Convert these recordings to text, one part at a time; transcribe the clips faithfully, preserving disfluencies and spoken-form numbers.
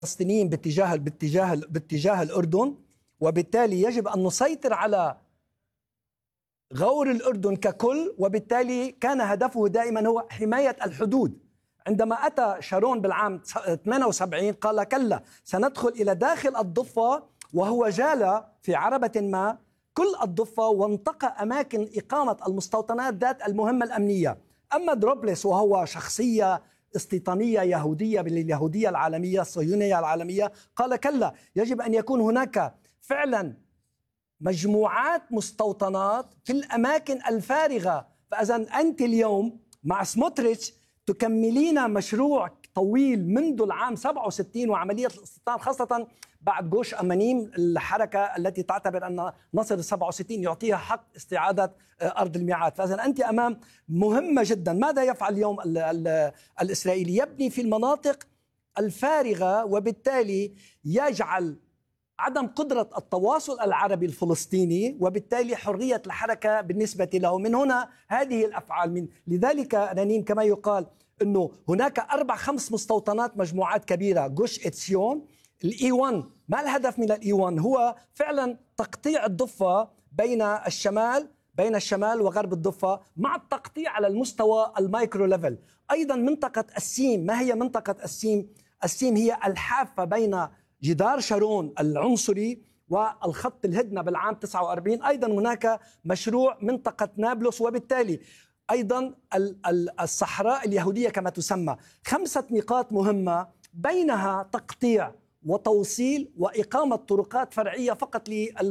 الفلسطينيين باتجاه باتجاه باتجاه الأردن، وبالتالي يجب أن نسيطر على غور الأردن ككل، وبالتالي كان هدفه دائما هو حماية الحدود. عندما أتى شارون بالعام ثمانية وسبعين قال كلا، سندخل إلى داخل الضفة، وهو جال في عربة ما كل الضفة وانتقى أماكن إقامة المستوطنات ذات المهمة الأمنية. أما دروبلس وهو شخصية استيطانية يهودية باليهودية العالمية الصهيونية العالمية، قال كلا، يجب أن يكون هناك فعلا مجموعات مستوطنات في الأماكن الفارغة. فإذا أنت اليوم مع سموتريتش تكملين مشروع طويل منذ العام سبعة وستين وعملية الاستيطان، خاصة بعد جوش أمانيم، الحركة التي تعتبر أن نصر سبعة وستين يعطيها حق استعادة أرض الميعاد. فإذا أنت أمام مهمة جدا. ماذا يفعل اليوم ال ال الإسرائيلي؟ يبني في المناطق الفارغة، وبالتالي يجعل عدم قدرة التواصل العربي الفلسطيني، وبالتالي حرية الحركة بالنسبة له. من هنا هذه الأفعال. من لذلك رنين كما يقال أنه هناك أربع خمس مستوطنات مجموعات كبيرة. جوش إتسيون، الإي واحد، ما الهدف من الإي واحد؟ هو فعلا تقطيع الضفة بين الشمال بين الشمال وغرب الضفة، مع التقطيع على المستوى المايكرو ليفل. أيضا منطقة السيم، ما هي منطقة السيم؟ السيم هي الحافة بين جدار شارون العنصري والخط الهدنة بالعام تسعة وأربعين. أيضا هناك مشروع منطقة نابلس، وبالتالي أيضا الصحراء اليهودية كما تسمى. خمسة نقاط مهمة، بينها تقطيع وتوصيل وإقامة طرقات فرعية فقط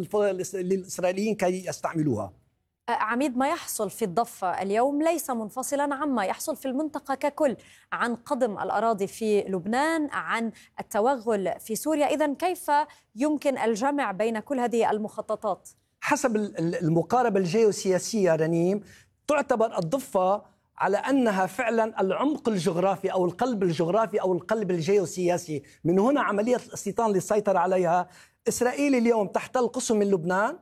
للإسرائيليين كي يستعملوها. عميد، ما يحصل في الضفة اليوم ليس منفصلا عما يحصل في المنطقة ككل، عن قضم الأراضي في لبنان، عن التوغل في سوريا. إذن كيف يمكن الجمع بين كل هذه المخططات؟ حسب المقاربة الجيوسياسية رنيم، تعتبر الضفة على أنها فعلا العمق الجغرافي أو القلب الجغرافي أو القلب الجيوسياسي. من هنا عملية الاستيطان للسيطرة عليها. إسرائيل اليوم تحتل قسم من لبنان،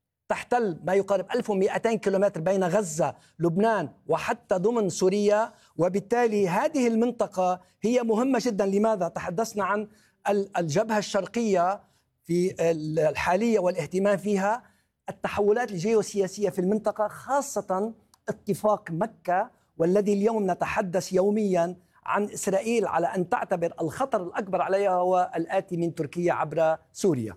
تحتل ما يقارب ألف ومئتين كيلومتر بين غزة، لبنان، وحتى ضمن سوريا. وبالتالي هذه المنطقة هي مهمة جدا. لماذا؟ تحدثنا عن الجبهة الشرقية في الحالية والاهتمام فيها، التحولات الجيوسياسية في المنطقة، خاصة اتفاق مكة، والذي اليوم نتحدث يوميا عن إسرائيل على أن تعتبر الخطر الأكبر عليها هو الآتي من تركيا عبر سوريا.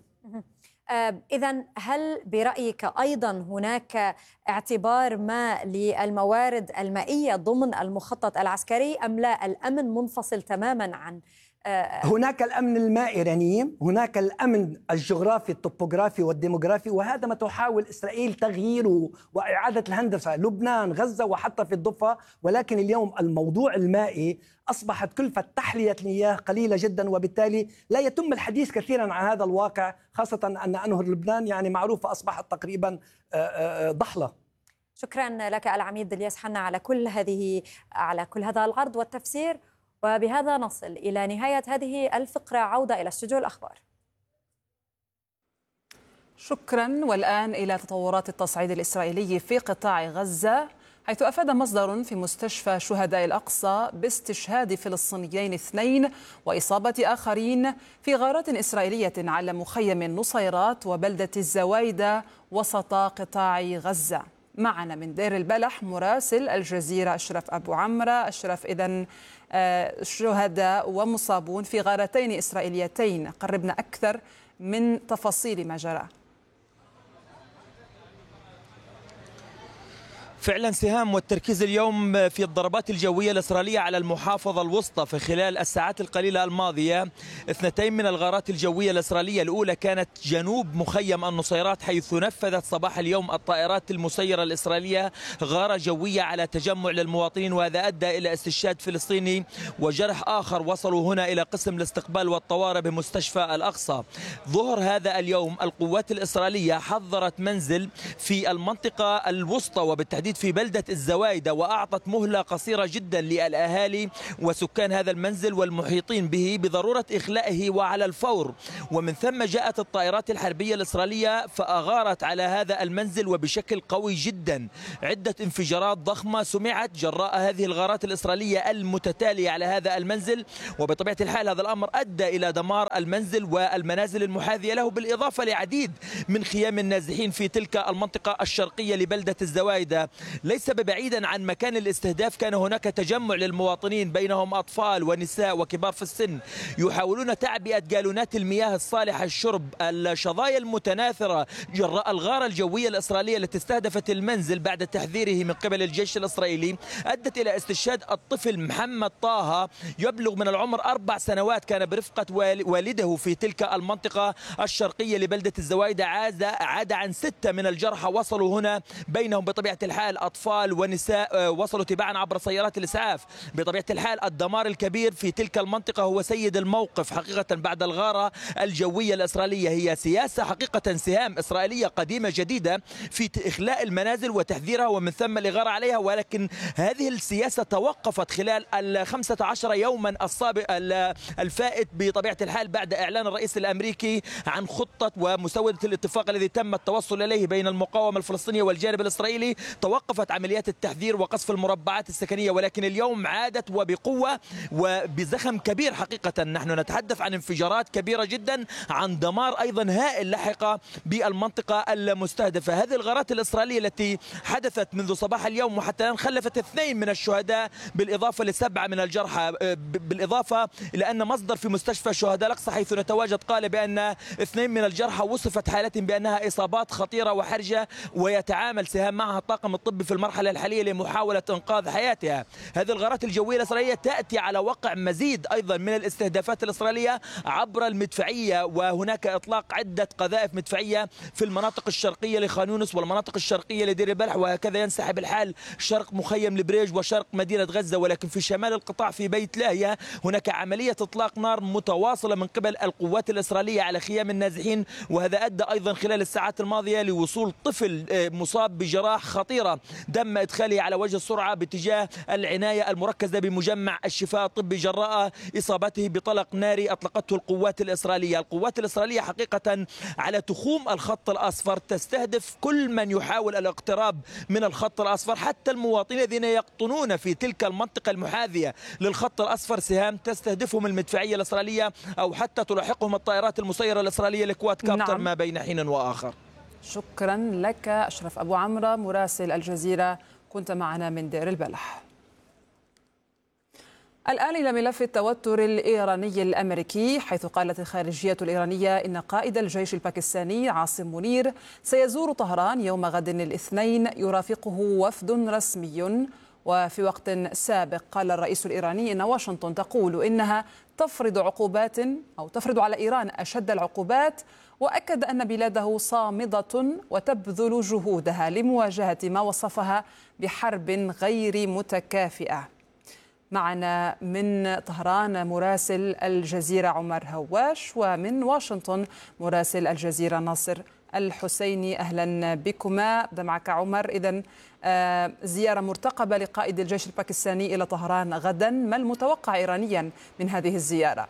إذن هل برأيك أيضا هناك اعتبار ما للموارد المائية ضمن المخطط العسكري، أم لا الأمن منفصل تماما عن؟ هناك الأمن المائي رنيم، هناك الأمن الجغرافي الطبوغرافي والديموغرافي، وهذا ما تحاول إسرائيل تغييره وإعادة الهندسة، لبنان، غزة، وحتى في الضفة. ولكن اليوم الموضوع المائي أصبحت كلفة تحلية المياه قليلة جدا، وبالتالي لا يتم الحديث كثيرا عن هذا الواقع، خاصة أن أنهر لبنان يعني معروفة أصبحت تقريبا ضحلة. شكرا لك العميد الياس حنا على كل هذه على كل هذا العرض والتفسير. وبهذا نصل إلى نهاية هذه الفقرة. عودة إلى استوديو الأخبار. شكرا. والآن إلى تطورات التصعيد الإسرائيلي في قطاع غزة، حيث أفاد مصدر في مستشفى شهداء الأقصى باستشهاد فلسطينيين اثنين وإصابة آخرين في غارات إسرائيلية على مخيم النصيرات وبلدة الزوايدة وسط قطاع غزة. معنا من دير البلح مراسل الجزيرة أشرف أبو عمرة. أشرف، إذن شهداء ومصابون في غارتين إسرائيليتين، قربنا أكثر من تفاصيل ما جرى. فعلا سهام، والتركيز اليوم في الضربات الجوية الإسرائيلية على المحافظة الوسطى. في خلال الساعات القليلة الماضية اثنتين من الغارات الجوية الإسرائيلية، الأولى كانت جنوب مخيم النصيرات، حيث نفذت صباح اليوم الطائرات المسيرة الإسرائيلية غارة جوية على تجمع للمواطنين، وهذا أدى إلى استشهاد فلسطيني وجرح آخر. وصلوا هنا إلى قسم الاستقبال والطوارئ بمستشفى الأقصى. ظهر هذا اليوم القوات الإسرائيلية حضرت منزل في المنطقة الوسطى، وبالتحديد الحديد في بلدة الزوايدة، وأعطت مهلة قصيرة جدا للأهالي وسكان هذا المنزل والمحيطين به بضرورة إخلائه وعلى الفور. ومن ثم جاءت الطائرات الحربية الإسرائيلية فأغارت على هذا المنزل وبشكل قوي جدا. عدة انفجارات ضخمة سمعت جراء هذه الغارات الإسرائيلية المتتالية على هذا المنزل، وبطبيعة الحال هذا الأمر أدى إلى دمار المنزل والمنازل المحاذية له، بالإضافة لعديد من خيام النازحين في تلك المنطقة الشرقية لبلدة الزوايدة. ليس ببعيدا عن مكان الاستهداف كان هناك تجمع للمواطنين بينهم أطفال ونساء وكبار في السن يحاولون تعبئة جالونات المياه الصالحة للشرب. الشظايا المتناثرة جراء الغارة الجوية الإسرائيلية التي استهدفت المنزل بعد تحذيره من قبل الجيش الإسرائيلي أدت إلى استشهاد الطفل محمد طه يبلغ من العمر أربع سنوات، كان برفقة والده في تلك المنطقة الشرقية لبلدة الزوايدة. عاد عاد عن ستة من الجرحى وصلوا هنا، بينهم بطبيعة الحال أطفال ونساء وصلوا تباعا عبر سيارات الإسعاف. بطبيعة الحال الدمار الكبير في تلك المنطقة هو سيد الموقف حقيقة بعد الغارة الجوية الإسرائيلية. هي سياسة حقيقة سهام إسرائيلية قديمة جديدة في إخلاء المنازل وتحذيرها ومن ثم الإغارة عليها، ولكن هذه السياسة توقفت خلال الخمسة عشر يوما السابق الفائت بطبيعة الحال بعد إعلان الرئيس الأمريكي عن خطة ومسودة الاتفاق الذي تم التوصل إليه بين المقاومة الفلسطينية والجانب الإسرائيلي. توقفت عمليات التحذير وقصف المربعات السكنية، ولكن اليوم عادت وبقوة وبزخم كبير. حقيقة نحن نتحدث عن انفجارات كبيرة جدا، عن دمار أيضا هائل لحق بالمنطقة المستهدفة. هذه الغارات الإسرائيلية التي حدثت منذ صباح اليوم وحتى الآن خلفت اثنين من الشهداء بالإضافة لسبعة من الجرحى، بالإضافة إلى أن مصدر في مستشفى شهداء الأقصى حيث نتواجد قال بأن اثنين من الجرحى وصفت حالتهم بأنها إصابات خطيرة وحرجة، ويتعامل سهام معها الطاقم الطبي في المرحلة الحالية لمحاولة إنقاذ حياتها. هذه الغارات الجوية الإسرائيلية تأتي على وقع مزيد أيضا من الاستهدافات الإسرائيلية عبر المدفعية، وهناك إطلاق عدة قذائف مدفعية في المناطق الشرقية لخان يونس والمناطق الشرقية لدير البلح، وهكذا ينسحب الحال شرق مخيم البريج وشرق مدينة غزة. ولكن في شمال القطاع في بيت لاهيا هناك عملية إطلاق نار متواصلة من قبل القوات الإسرائيلية على خيام النازحين، وهذا أدى أيضا خلال الساعات الماضية لوصول طفل مصاب بجراح خطيرة تم إدخاله على وجه السرعة باتجاه العناية المركزة بمجمع الشفاء الطبي جراء إصابته بطلق ناري أطلقته القوات الإسرائيلية. القوات الإسرائيلية حقيقة على تخوم الخط الأصفر تستهدف كل من يحاول الاقتراب من الخط الأصفر، حتى المواطنين الذين يقطنون في تلك المنطقة المحاذية للخط الأصفر سهام تستهدفهم المدفعية الإسرائيلية أو حتى تلاحقهم الطائرات المسيرة الإسرائيلية لكواد كابتر نعم. ما بين حين وآخر. شكرا لك أشرف أبو عمرو مراسل الجزيرة، كنت معنا من دير البلح. الآن إلى ملف التوتر الإيراني الأمريكي، حيث قالت الخارجية الإيرانية إن قائد الجيش الباكستاني عاصم منير سيزور طهران يوم غد الاثنين يرافقه وفد رسمي. وفي وقت سابق قال الرئيس الإيراني إن واشنطن تقول إنها تفرض عقوبات أو تفرض على إيران أشد العقوبات، وأكد أن بلاده صامدة وتبذل جهودها لمواجهة ما وصفها بحرب غير متكافئة. معنا من طهران مراسل الجزيرة عمر هواش، ومن واشنطن مراسل الجزيرة ناصر الحسيني. أهلا بكما. أبدأ معك عمر. إذن زيارة مرتقبة لقائد الجيش الباكستاني إلى طهران غدا، ما المتوقع إيرانيا من هذه الزيارة؟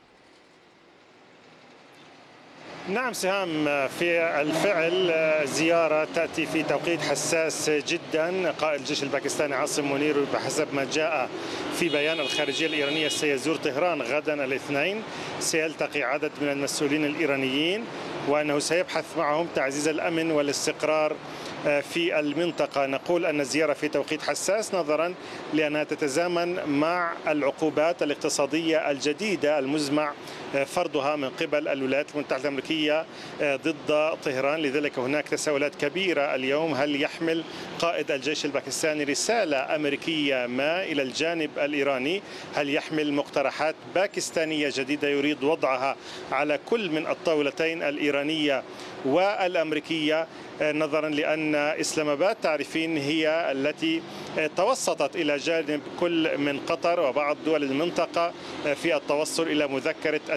نعم سهام، في الفعل زيارة تأتي في توقيت حساس جدا. قائد الجيش الباكستاني عاصم منير بحسب ما جاء في بيان الخارجية الإيرانية سيزور طهران غدا الاثنين، سيلتقي عدد من المسؤولين الإيرانيين، وأنه سيبحث معهم تعزيز الأمن والاستقرار في المنطقة. نقول أن الزيارة في توقيت حساس نظرا لأنها تتزامن مع العقوبات الاقتصادية الجديدة المزمع فرضها من قبل الولايات المتحدة الأمريكية ضد طهران. لذلك هناك تساؤلات كبيرة اليوم، هل يحمل قائد الجيش الباكستاني رسالة أمريكية ما إلى الجانب الإيراني؟ هل يحمل مقترحات باكستانية جديدة يريد وضعها على كل من الطاولتين الإيرانية والأمريكية، نظرا لأن إسلام آباد تعرفين هي التي توسطت إلى جانب كل من قطر وبعض دول المنطقة في التوصل إلى مذكرة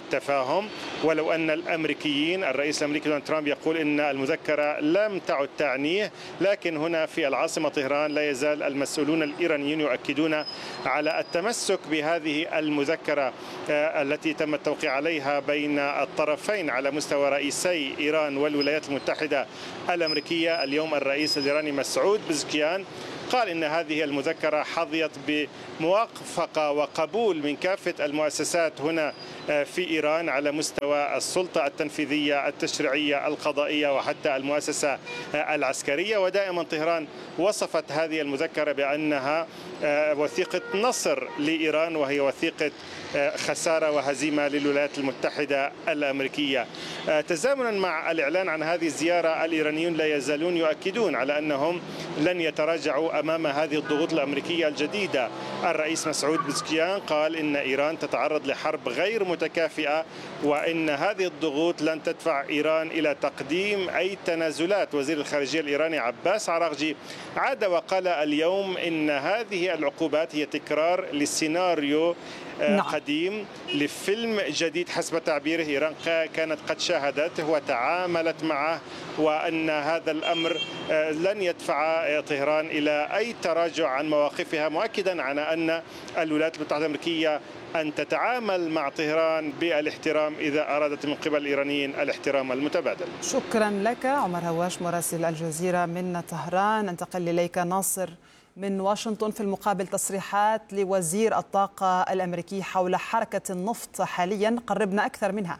التفاهم، ولو أن الأمريكيين الرئيس الأمريكي دونالد ترامب يقول إن المذكرة لم تعد تعنيه، لكن هنا في العاصمة طهران لا يزال المسؤولون الإيرانيين يؤكدون على التمسك بهذه المذكرة التي تم التوقيع عليها بين الطرفين على مستوى رئيسي إيران والولايات المتحدة الأمريكية. اليوم الرئيس الإيراني مسعود بزكيان قال إن هذه المذكرة حظيت بموافقة وقبول من كافة المؤسسات هنا في إيران على مستوى السلطة التنفيذية التشريعية القضائية وحتى المؤسسة العسكرية. ودائما طهران وصفت هذه المذكرة بأنها وثيقة نصر لإيران، وهي وثيقة خسارة وهزيمة للولايات المتحدة الأمريكية. تزامنا مع الإعلان عن هذه الزيارة، الإيرانيون لا يزالون يؤكدون على أنهم لن يتراجعوا أمام هذه الضغوط الأمريكية الجديدة. الرئيس مسعود بزكيان قال إن إيران تتعرض لحرب غير متكافئة، وإن هذه الضغوط لن تدفع إيران إلى تقديم أي تنازلات. وزير الخارجية الإيراني عباس عراغجي عاد وقال اليوم إن هذه العقوبات هي تكرار للسيناريو نعم. قديم لفيلم جديد حسب تعبيره. إيران كانت قد شاهدته وتعاملت معه، وأن هذا الأمر لن يدفع طهران إلى أي تراجع عن مواقفها، مؤكدا على أن الولايات المتحدة الأمريكية أن تتعامل مع طهران بالاحترام إذا أرادت من قبل الإيرانيين الاحترام المتبادل. شكرا لك عمر هواش مراسل الجزيرة من طهران. انتقل إليك ناصر من واشنطن. في المقابل تصريحات لوزير الطاقة الأمريكي حول حركة النفط حاليا، قربنا أكثر منها.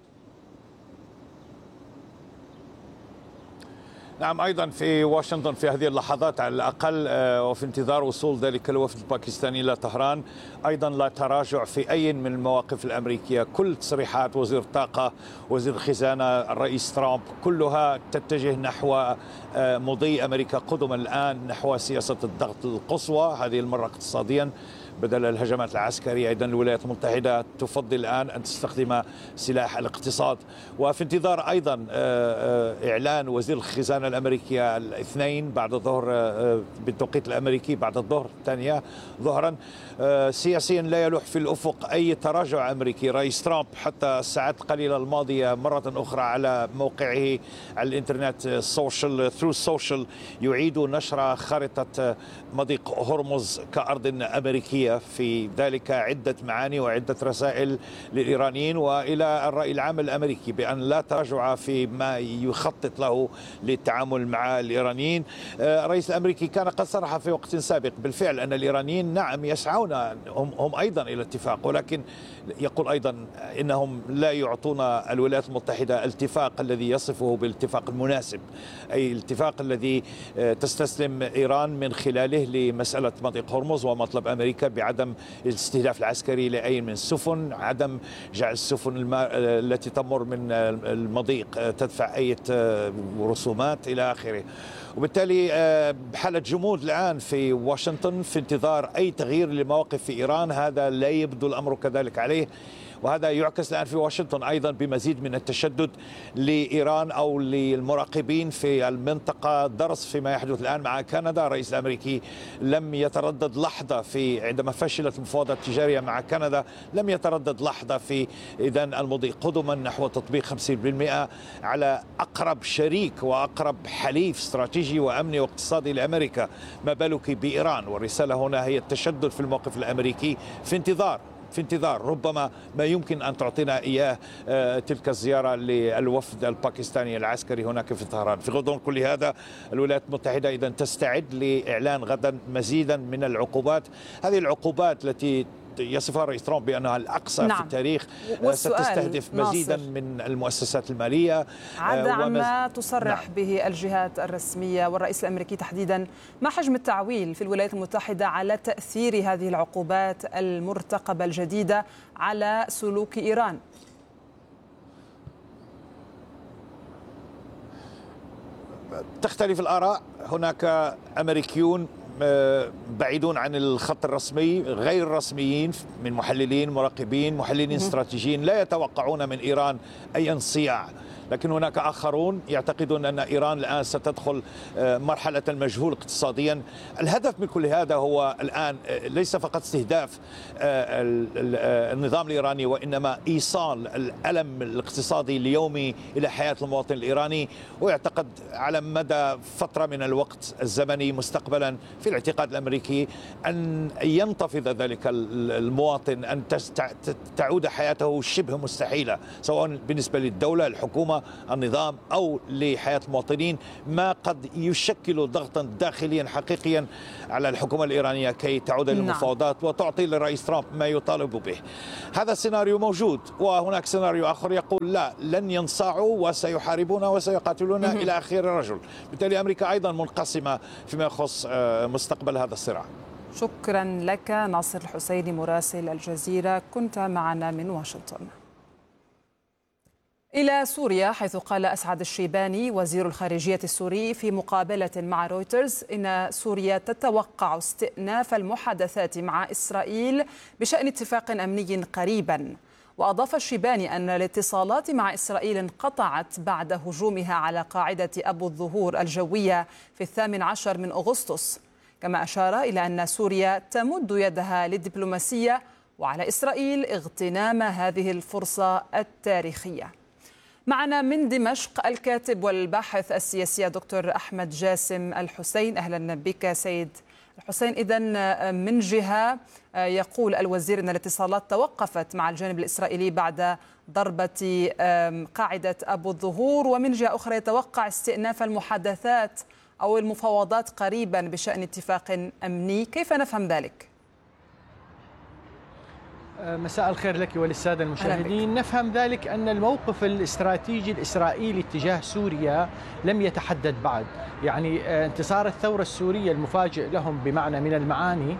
نعم، أيضا في واشنطن في هذه اللحظات على الأقل وفي انتظار وصول ذلك الوفد الباكستاني إلى طهران، أيضا لا تراجع في أي من المواقف الأمريكية. كل تصريحات وزير الطاقة، وزير الخزانة، الرئيس ترامب، كلها تتجه نحو مضي أمريكا قدما الآن نحو سياسة الضغط القصوى، هذه المرة اقتصاديا بدل الهجمات العسكرية. أيضا الولايات المتحدة تفضل الآن أن تستخدم سلاح الاقتصاد. وفي انتظار أيضا إعلان وزير الخزانة الأمريكية الاثنين بعد الظهر بالتوقيت الأمريكي، بعد الظهر الثانية ظهرا، سياسيا لا يلوح في الأفق أي تراجع أمريكي. رئيس ترامب حتى الساعات القليلة الماضية مرة أخرى على موقعه على الإنترنت السوشيال ثرو السوشيال يعيد نشر خارطة مضيق هرمز كأرض أمريكية، في ذلك عدة معاني وعدة رسائل للإيرانيين وإلى الرأي العام الأمريكي بأن لا تراجع في ما يخطط له للتعامل مع الإيرانيين. الرئيس الأمريكي كان قد صرح في وقت سابق بالفعل أن الإيرانيين نعم يسعون هم, هم أيضا إلى اتفاق، ولكن يقول أيضا إنهم لا يعطون الولايات المتحدة الاتفاق الذي يصفه بالاتفاق المناسب، أي الاتفاق الذي تستسلم إيران من خلاله لمسألة مضيق هرمز ومطلب أمريكا بعدم الاستهداف العسكري لأي من السفن، عدم جعل السفن التي تمر من المضيق تدفع أي رسومات إلى آخره. وبالتالي بحالة جمود الآن في واشنطن في انتظار أي تغيير لمواقف في إيران. هذا لا يبدو الأمر كذلك عليه، وهذا يعكس الآن في واشنطن أيضا بمزيد من التشدد لإيران أو للمراقبين في المنطقة. درس فيما يحدث الآن مع كندا. الرئيس الأمريكي لم يتردد لحظة في عندما فشلت المفاوضات التجارية مع كندا، لم يتردد لحظة في إذن المضي قدما نحو تطبيق خمسين بالمئة على أقرب شريك وأقرب حليف استراتيجي وأمني واقتصادي لأمريكا، ما بالك بإيران. والرسالة هنا هي التشدد في الموقف الأمريكي في انتظار في انتظار ربما ما يمكن أن تعطينا إياه تلك الزيارة للوفد الباكستاني العسكري هناك في طهران. في غضون كل هذا الولايات المتحدة إذن تستعد لإعلان غدا مزيدا من العقوبات. هذه العقوبات التي يصفها الرئيس ترامب بأنها الأقصى نعم. في التاريخ ستستهدف مزيدا ناصر. من المؤسسات المالية عدا عما تصرح نعم. به الجهات الرسمية والرئيس الأمريكي تحديدا. ما حجم التعويل في الولايات المتحدة على تأثير هذه العقوبات المرتقبة الجديدة على سلوك إيران؟ تختلف الآراء. هناك أمريكيون بعيدون عن الخط الرسمي، غير رسميين من محللين مراقبين محللين استراتيجيين لا يتوقعون من إيران أي انصياع، لكن هناك آخرون يعتقدون أن إيران الآن ستدخل مرحلة المجهول اقتصاديا. الهدف من كل هذا هو الآن ليس فقط استهداف النظام الإيراني، وإنما إيصال الألم الاقتصادي اليومي إلى حياة المواطن الإيراني. ويعتقد على مدى فترة من الوقت الزمني مستقبلا في الاعتقاد الأمريكي أن ينتفض ذلك المواطن، أن تعود حياته شبه مستحيلة، سواء بالنسبة للدولة الحكومة النظام أو لحياة المواطنين، ما قد يشكل ضغطا داخليا حقيقيا على الحكومة الإيرانية كي تعود للمفاوضات وتعطي للرئيس ترامب ما يطالب به. هذا السيناريو موجود، وهناك سيناريو آخر يقول لا، لن ينصاعوا وسيحاربون وسيقاتلون إلى آخر رجل. بالتالي أمريكا أيضا منقسمة فيما يخص مستقبل هذا الصراع. شكرا لك ناصر الحسيني مراسل الجزيرة، كنت معنا من واشنطن. إلى سوريا، حيث قال أسعد الشيباني وزير الخارجية السوري في مقابلة مع رويترز إن سوريا تتوقع استئناف المحادثات مع إسرائيل بشأن اتفاق أمني قريبا. وأضاف الشيباني أن الاتصالات مع إسرائيل انقطعت بعد هجومها على قاعدة أبو الظهور الجوية في الثامن عشر من أغسطس، كما أشار إلى أن سوريا تمد يدها للدبلوماسية وعلى إسرائيل اغتنام هذه الفرصة التاريخية. معنا من دمشق الكاتب والباحث السياسي دكتور أحمد جاسم الحسين. أهلا بك سيد الحسين. إذن من جهة يقول الوزير أن الاتصالات توقفت مع الجانب الإسرائيلي بعد ضربة قاعدة أبو الظهور، ومن جهة أخرى يتوقع استئناف المحادثات أو المفاوضات قريبا بشأن اتفاق أمني. كيف نفهم ذلك؟ مساء الخير لك وللسادة المشاهدين. نفهم ذلك أن الموقف الاستراتيجي الإسرائيلي تجاه سوريا لم يتحدد بعد. يعني انتصار الثورة السورية المفاجئ لهم بمعنى من المعاني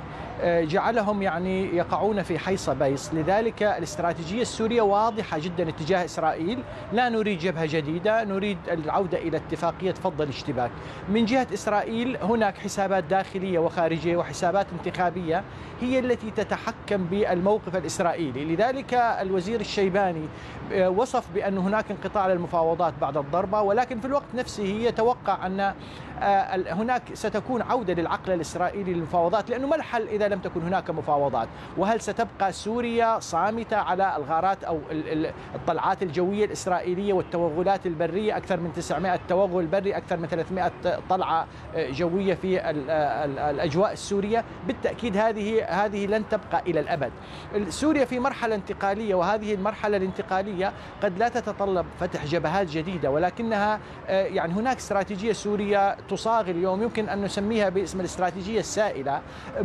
جعلهم يعني يقعون في حيص بيص. لذلك الاستراتيجية السورية واضحة جدا اتجاه إسرائيل، لا نريد جبهة جديدة، نريد العودة إلى اتفاقية فض الاشتباك. من جهة إسرائيل هناك حسابات داخلية وخارجية وحسابات انتخابية هي التي تتحكم بالموقف الإسرائيلي. لذلك الوزير الشيباني وصف بأن هناك انقطاع للمفاوضات بعد الضربة، ولكن في الوقت نفسه يتوقع أن هناك ستكون عودة للعقل الإسرائيلي للمفاوضات، لأنه ما الحل إذا لم تكن هناك مفاوضات؟ وهل ستبقى سوريا صامتة على الغارات أو الطلعات الجوية الإسرائيلية والتوغلات البرية؟ أكثر من تسعمائة توغل بري، أكثر من ثلاثمائة طلعة جوية في الأجواء السورية. بالتأكيد هذه هذه لن تبقى إلى الأبد. سوريا في مرحلة انتقالية، وهذه المرحلة الانتقالية قد لا تتطلب فتح جبهات جديدة، ولكنها يعني هناك استراتيجية سورية تصاغ اليوم يمكن أن نسميها باسم الاستراتيجية السائلة،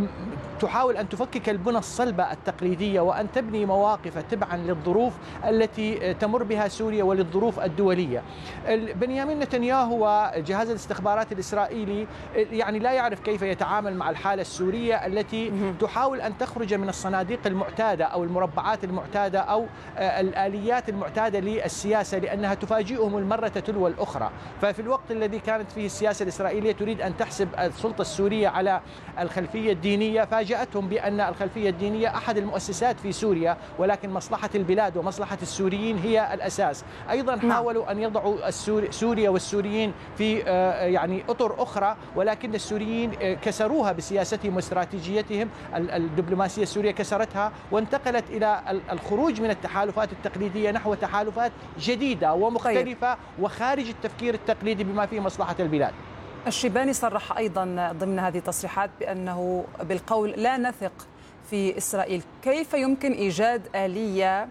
تحاول أن تفكك البنى الصلبة التقليدية وأن تبني مواقف تبعا للظروف التي تمر بها سوريا وللظروف الدولية. بنيامين نتنياهو وجهاز الاستخبارات الإسرائيلي يعني لا يعرف كيف يتعامل مع الحالة السورية التي تحاول أن تخرج من الصناديق المعتادة أو المربعات المعتادة أو الآليات المعتادة للسياسة، لأنها تفاجئهم المرة تلو الأخرى. ففي الوقت الذي كانت فيه السياسة الإسرائيلية تريد أن تحسب السلطة السورية على الخلفية الدينية، فاجأتهم بأن الخلفية الدينية أحد المؤسسات في سوريا، ولكن مصلحة البلاد ومصلحة السوريين هي الأساس. أيضا حاولوا أن يضعوا سوريا والسوريين في يعني أطر أخرى، ولكن السوريين كسروها بسياستهم واستراتيجيتهم. الدبلوماسية السورية كسرتها وانتقلت إلى الخروج من التحالفات التقليدية نحو تحالفات جديدة ومختلفة وخارج التفكير التقليدي بما فيه مصلحة البلاد. الشيباني صرح أيضا ضمن هذه التصريحات بأنه بالقول لا نثق في إسرائيل. كيف يمكن إيجاد آلية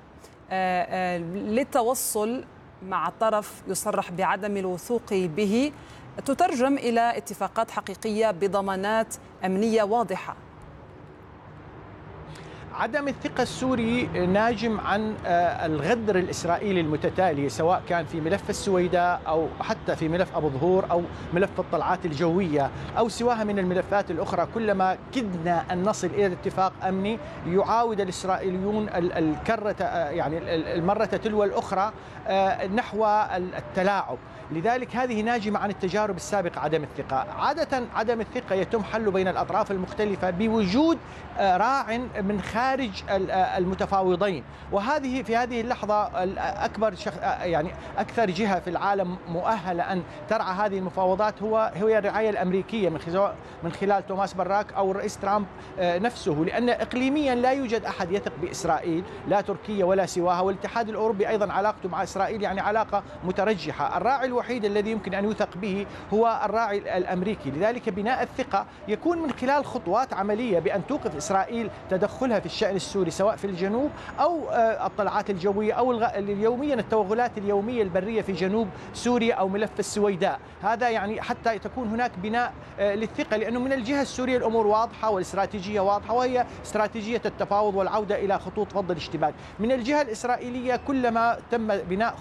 للتوصل مع طرف يصرح بعدم الوثوق به تترجم إلى اتفاقات حقيقية بضمانات أمنية واضحة؟ عدم الثقة السوري ناجم عن الغدر الإسرائيلي المتتالي، سواء كان في ملف السويداء أو حتى في ملف أبو ظهور أو ملف الطلعات الجوية أو سواها من الملفات الأخرى. كلما كدنا أن نصل إلى اتفاق أمني يعاود الإسرائيليون الكرة يعني المرة تلو الأخرى نحو التلاعب. لذلك هذه ناجمة عن التجارب السابقة عدم الثقة. عادة عدم الثقة يتم حله بين الأطراف المختلفة بوجود راع من خارج المتفاوضين، وهذه في هذه اللحظة أكبر شخ... يعني أكثر جهة في العالم مؤهلة أن ترعى هذه المفاوضات هو هي الرعاية الأمريكية من خلال من خلال توماس براك أو الرئيس ترامب نفسه، لأن إقليميا لا يوجد أحد يثق بإسرائيل، لا تركيا ولا سواها، والاتحاد الأوروبي أيضا علاقته مع إسرائيل يعني علاقة مترجحة. الراعي الوحيد الذي يمكن أن يوثق به هو الراعي الأمريكي. لذلك بناء الثقة يكون من خلال خطوات عملية بأن توقف إسرائيل تدخلها في الشأن السوري سواء في الجنوب أو الطلعات الجوية أو اليوميا التوغلات اليومية البرية في جنوب سوريا أو ملف السويداء. هذا يعني حتى تكون هناك بناء للثقة، لأنه من الجهة السورية الأمور واضحة والاستراتيجية واضحة، وهي استراتيجية التفاوض والعودة إلى خطوط فض الاشتباك. من الجهة الإسرائيلية كلما تم بناء